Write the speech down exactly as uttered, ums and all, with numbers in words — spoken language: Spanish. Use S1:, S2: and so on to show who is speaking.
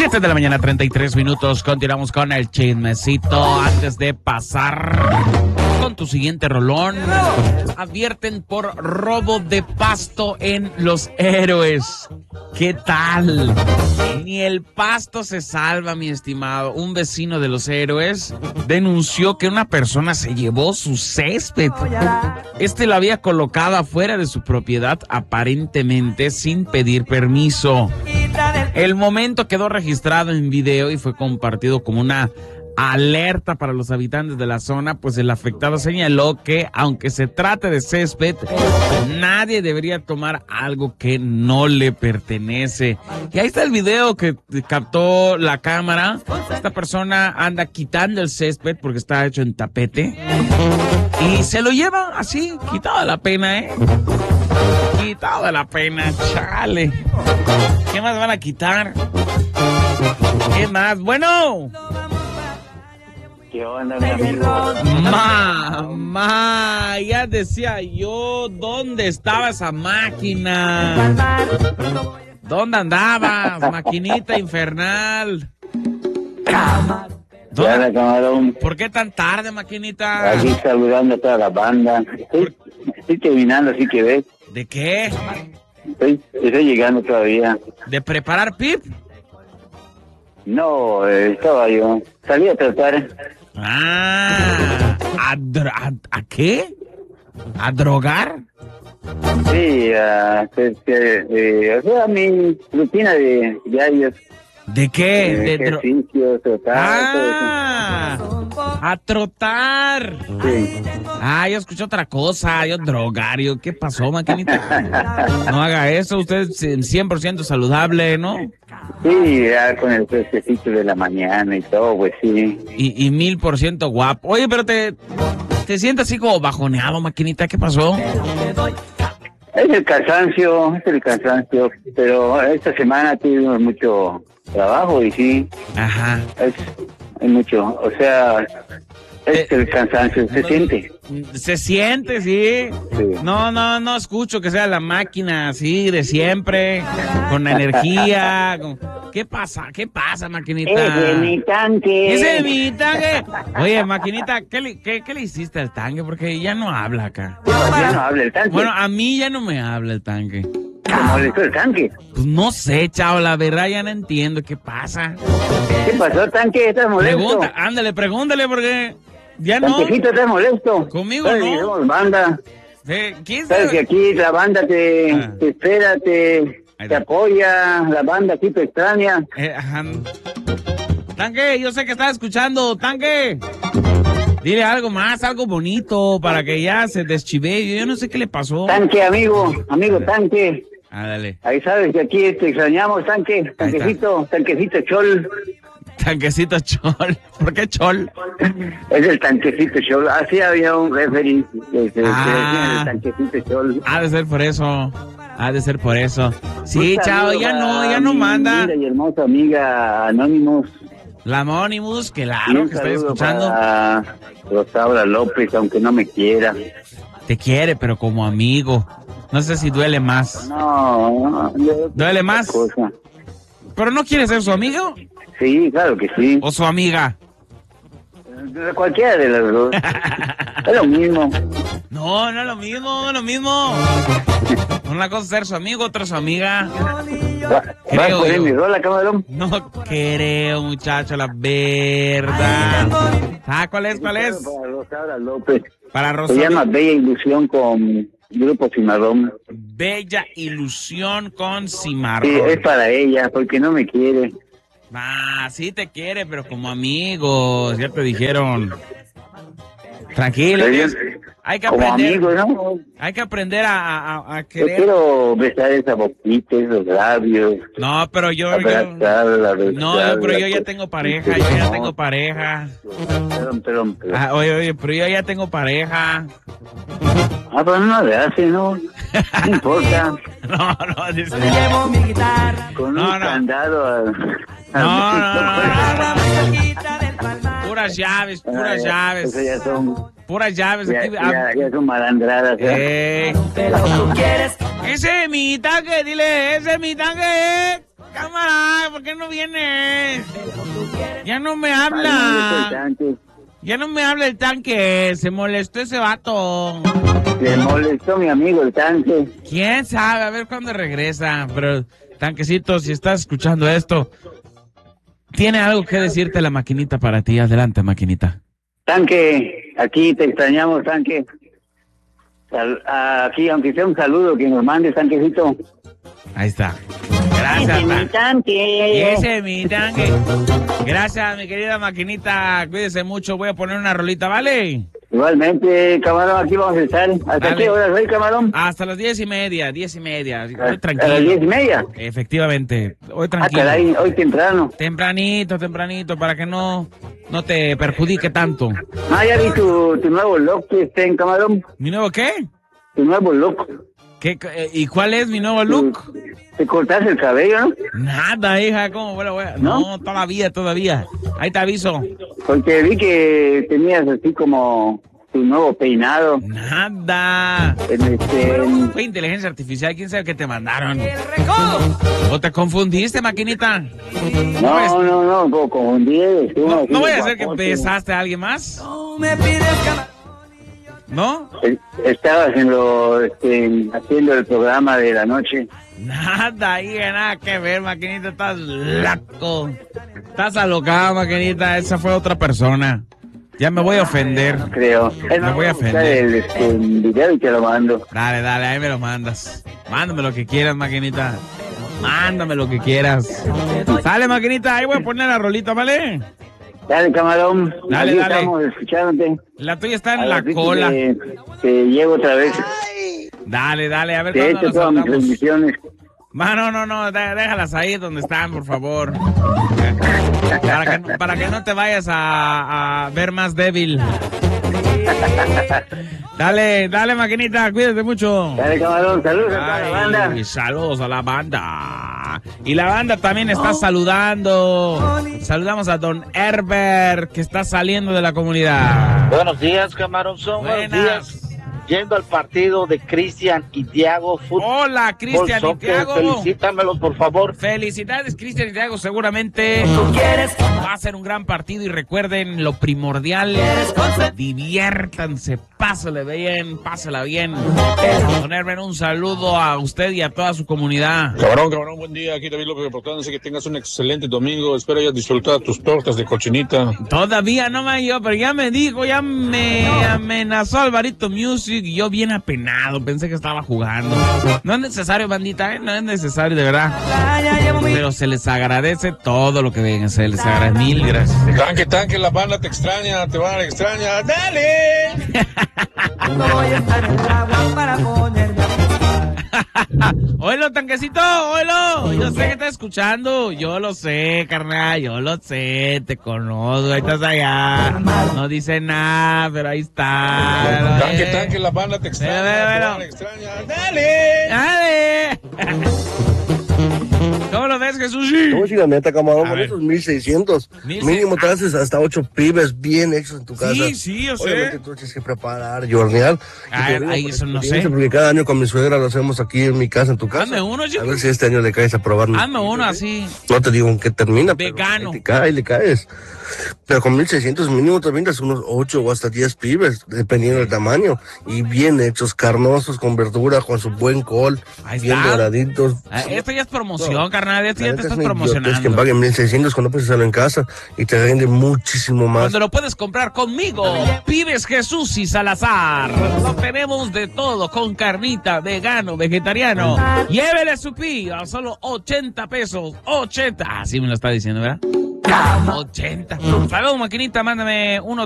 S1: siete de la mañana, treinta y tres minutos. Continuamos con el chismecito. Antes de pasar con tu siguiente rolón, advierten por robo de pasto en Los Héroes. ¿Qué tal? Ni el pasto se salva, mi estimado. Un vecino de Los Héroes denunció que una persona se llevó su césped. Este lo había colocado afuera de su propiedad, aparentemente sin pedir permiso. El momento quedó registrado en video y fue compartido como una alerta para los habitantes de la zona, pues el afectado señaló que aunque se trate de césped, nadie debería tomar algo que no le pertenece. Y ahí está el video que captó la cámara. Esta persona anda quitando el césped porque está hecho en tapete y se lo lleva así, quitado de la pena, ¿eh? Quitado de la pena, chale. ¿Qué más van a quitar? ¿Qué más? Bueno.
S2: ¿Qué onda, mi amigo?
S1: Mamá, ya decía yo, ¿dónde estaba esa máquina? ¿Dónde andabas, maquinita infernal?
S2: Hola, camarón.
S1: ¿Por qué tan tarde, maquinita?
S2: Aquí saludando a toda la banda. Estoy, estoy terminando, así que ves.
S1: ¿De qué?
S2: Estoy, estoy llegando todavía.
S1: ¿De preparar pip?
S2: No, eh, estaba yo. Salí a tratar.
S1: Ah, ¿a, dro- a, ¿a qué? ¿A drogar?
S2: Sí, uh, que, que, eh, o sea, mi rutina de diarios.
S1: ¿De qué?
S2: Eh,
S1: ¿De dro-
S2: ejercicios, trotar,
S1: Ah, a trotar.
S2: todo eso. Sí.
S1: Ah, yo escuché otra cosa, yo drogario. ¿Qué pasó, maquinita? No haga eso, usted es cien por ciento saludable, ¿no?
S2: Sí, ya con el fresquecito de la mañana y todo, pues sí.
S1: Y, y mil por ciento guapo. Oye, pero te, te sientes así como bajoneado, maquinita, ¿qué pasó?
S2: Es el cansancio, es el cansancio, pero esta semana tuvimos mucho trabajo y sí,
S1: Ajá.
S2: es, es mucho, o sea, es
S1: Eh,
S2: el cansancio, se siente.
S1: Se siente, sí.
S2: Sí.
S1: No, no, no escucho que sea la máquina así de siempre, con energía. con- ¿Qué pasa? ¿Qué pasa, maquinita?
S2: ¡Ese es mi tanque!
S1: ¡Ese es mi tanque! Oye, maquinita, ¿qué le, qué, qué le hiciste al tanque? Porque ya no habla acá.
S2: Ya no habla el tanque.
S1: Bueno, a mí ya no me habla el tanque.
S2: ¿Te molestó el tanque?
S1: Pues no sé, chavo, la verdad ya no entiendo qué pasa.
S2: ¿Qué pasó, tanque? ¿Estás molesto?
S1: Pregunta, ándale, pregúntale porque ya no.
S2: Tanquecito, ¿estás molesto?
S1: Conmigo
S2: ¿Sabes
S1: no.
S2: que somos banda?
S1: Eh, ¿Quién
S2: ¿Sabes que
S1: sabe?
S2: aquí la banda te,
S1: Ah.
S2: te espera, te,
S1: Ahí
S2: te
S1: está.
S2: apoya, la banda aquí te extraña?
S1: Eh, ajá. Tanque, yo sé que estás escuchando, Tanque. Dile algo más, algo bonito para que ya se deschive. Yo no sé qué le pasó.
S2: Tanque, amigo, amigo tanque.
S1: Ah, dale.
S2: Ahí sabes que aquí te extrañamos, tanque, tanquecito, tanquecito chol.
S1: Tanquecito Chol. ¿Por qué Chol?
S2: Es el tanquecito chol. Así había un referee que se
S1: Ah.
S2: decía el tanquecito chol.
S1: Ha de ser por eso. Ha de ser por eso. Sí,
S2: Un
S1: chavo,
S2: saludo
S1: ya no,
S2: para
S1: ya no
S2: mi
S1: manda.
S2: linda y hermosa amiga Anonymous.
S1: La Monimus,
S2: Y
S1: claro
S2: un
S1: que estoy
S2: saludo
S1: escuchando.
S2: para Rosaura López, aunque no me quiera.
S1: Te quiere, pero como amigo. No sé si duele más.
S2: No, no. yo-
S1: ¿Duele más?
S2: cosa.
S1: ¿Pero no quiere ser su amigo
S2: Sí, claro que sí.
S1: o su amiga?
S2: De cualquiera de las dos. Es lo mismo.
S1: No, no es lo mismo, no es lo mismo. Una cosa es ser su amigo, otra su amiga.
S2: Va- ¿Vas
S1: Creo
S2: a poner
S1: yo.
S2: mi rola, camarón?
S1: No creo, muchacho, la verdad. Ah, ¿cuál es? ¿Cuál es?
S2: Para Rosaura López.
S1: Para
S2: Se
S1: Rosario.
S2: llama Bella Ilusión con Grupo Cimarrón.
S1: Bella Ilusión con
S2: Sí,
S1: Cimarrón.
S2: es para ella, porque no me quiere.
S1: Ah, sí te quiere, pero como amigos, ya te dijeron. Tranquilo,
S2: Pero yo-
S1: tienes- hay que
S2: Como
S1: aprender.
S2: amigo, ¿no?
S1: Hay que aprender a, a- a
S2: Yo
S1: querer.
S2: quiero besar esa boquita, esos labios.
S1: No, pero yo, yo
S2: abrazarla,
S1: no, yo- pero yo ya tengo pareja, yo ya tengo pareja.
S2: Perdón, perdón, perdón.
S1: Ah, oye, oye, pero yo ya tengo pareja.
S2: Ah, pero no le hace, ¿no? No importa.
S1: No, no, dice.
S2: Con
S1: No,
S2: un
S1: no.
S2: candado al...
S1: No, no, no, no, no. Puras llaves, puras llaves.
S2: Eso ya son,
S1: Puras llaves.
S2: ya,
S1: Aquí, ah,
S2: ya, ya son malandradas. ¿eh?
S1: eh. Ese es mi tanque, dile, ese es mi tanque, eh. Cámara, ¿por qué no vienes? Ya no me
S2: Ay, no, yo soy
S1: habla.
S2: tanque.
S1: Ya no me habla el tanque. Se molestó ese vato.
S2: Le molestó mi amigo el tanque.
S1: ¿Quién sabe? A ver cuándo regresa. Pero, tanquecito, si estás escuchando esto, tiene algo que decirte la maquinita para ti. Adelante, maquinita.
S2: Tanque, aquí te extrañamos, tanque. Sal- aquí, aunque sea un saludo que nos mandes, tanquecito.
S1: Ahí está. Gracias,
S2: Ese es mi
S1: tan-
S2: tanque.
S1: Y ese es mi tanque. Gracias, mi querida maquinita. Cuídese mucho. Voy a poner una rolita, ¿vale?
S2: Igualmente, camarón, aquí vamos a estar. ¿Hasta
S1: Dale.
S2: qué horas hoy, camarón?
S1: Hasta las diez y media, diez y media. Hoy
S2: A, a las
S1: tranquilo.
S2: diez y media.
S1: Efectivamente. Hoy
S2: Ah,
S1: tranquilo.
S2: caray, hoy temprano.
S1: Tempranito, tempranito, para que no, no te perjudique tanto.
S2: Ah, ya vi tu, tu nuevo look que está en camarón.
S1: ¿Mi nuevo qué?
S2: Tu nuevo look.
S1: ¿Qué eh, ¿Y cuál es mi nuevo look?
S2: Te cortaste el cabello, ¿no?
S1: Nada, hija, ¿cómo voy a- voy a-
S2: ¿No?
S1: No, todavía, todavía. Ahí te aviso.
S2: Porque vi que tenías así como tu nuevo peinado.
S1: Nada.
S2: En este, en-
S1: Fue inteligencia artificial, quién sabe qué te mandaron. ¿O te confundiste, maquinita?
S2: No, no, no, un poco confundido.
S1: No, no voy a hacer que besaste a alguien más. ¿No?
S2: Estabas en lo, este, haciendo el programa de la noche.
S1: Nada, hija, nada que ver, maquinita, estás loco. Estás alocada, maquinita, esa fue otra persona. Ya me voy a ofender.
S2: Creo. Es
S1: Me
S2: más,
S1: voy a
S2: buscar
S1: ofender.
S2: El, este, el video y te lo mando.
S1: Dale, dale, ahí me lo mandas. Mándame lo que quieras, maquinita. Mándame lo que quieras. Sale, maquinita, ahí voy a poner la rolita, ¿vale?
S2: Dale, camarón.
S1: Dale,
S2: Aquí
S1: dale.
S2: estamos escuchándote.
S1: La tuya está en
S2: A
S1: la
S2: ver si
S1: cola.
S2: Te, te llevo otra vez.
S1: Dale, dale, a ver
S2: Te he
S1: cuándo
S2: hecho
S1: las
S2: todas mis
S1: saltamos.
S2: transmisiones.
S1: Ma, no, no, no, dé- déjalas ahí donde están, por favor. Para que, no- para que no te vayas a, a ver más débil. Dale, dale, maquinita, cuídate mucho.
S2: Dale, camarón. Saludos a toda la
S1: Ay,
S2: banda.
S1: saludos a la banda. Y la banda también está saludando. Saludamos a don Herbert, que está saliendo de la comunidad.
S3: Buenos días, camarón. Son buenos
S1: Buenas.
S3: días. Yendo al partido de Cristian y Thiago Fútbol
S1: Hola, Cristian y
S3: Soccer.
S1: Thiago.
S3: Felicítamelos, por favor.
S1: Felicidades, Cristian y Thiago. Seguramente va a ser un gran partido. Y recuerden lo primordial: diviértanse, pásale bien, pásala bien. Don Herbert, un saludo a usted y a toda su comunidad.
S4: Cabrón, cabrón, buen día. Aquí David López reportándose, que tengas un excelente domingo. Espero hayas disfrutado tus tortas de cochinita.
S1: Todavía no me yo, pero ya me dijo, ya me amenazó Alvarito Music y yo bien apenado, pensé que estaba jugando. No es necesario, bandita, ¿eh? No es necesario, de verdad. Pero se les agradece todo lo que ven, se les agradece, mil gracias.
S4: Tanque, tanque, la banda te extraña, te van a extrañar. ¡Dale!
S5: No voy a estar en el agua para ponerme a
S1: Oilo, tanquecito, oilo. Yo sé que estás escuchando, yo lo sé, carnal, yo lo sé, te conozco, ahí estás allá. No dice nada, pero ahí está.
S4: Tanque,
S1: Eh.
S4: tanque, la banda te extraña,
S1: Velo, velo,
S4: te
S1: velo.
S4: van a extrañar. ¡Dale!
S1: ¡Dale! ¿Cómo lo ves, Jesús?
S6: Te voy a decir la neta, camarón,
S1: A
S6: con
S1: ver.
S6: esos mil seiscientos,
S1: Mil
S6: mínimo te
S1: seis-
S6: haces hasta ocho pibes bien hechos en tu casa.
S1: Sí, sí, yo sé.
S6: Obviamente tú tienes que preparar y hornear. Y
S1: Ah,
S6: te digo
S1: ahí
S6: por
S1: eso no
S6: experiencia,
S1: sé.
S6: Porque cada año con mi suegra lo hacemos aquí en mi casa, en tu casa.
S1: Hazme uno, chico.
S6: A ver si este año le caes a probar.
S1: Hazme uno así.
S6: No te digo en qué termina. pero
S1: Vegano.
S6: ahí te cae, le caes. Pero con mil seiscientos mínimo te vendas unos ocho o hasta diez pibes, dependiendo del tamaño. Y bien hechos, carnosos, con verdura, con su buen col,
S1: Ahí
S6: bien
S1: está.
S6: doraditos.
S1: Ah, Esto ya es promoción, carnal. Esto
S6: La
S1: ya
S6: neta
S1: te
S6: es
S1: estás
S6: una idiotez
S1: promocionando.
S6: que paguen mil seiscientos cuando puedes hacerlo en casa y te vende muchísimo más.
S1: Cuando lo puedes comprar conmigo, Pibes Jesús y Salazar. Lo tenemos de todo, con carnita, vegano, vegetariano. Llévele su pi a solo ochenta pesos. ochenta. Así me lo está diciendo, ¿verdad? ochenta. Saludos, maquinita, mándame uno.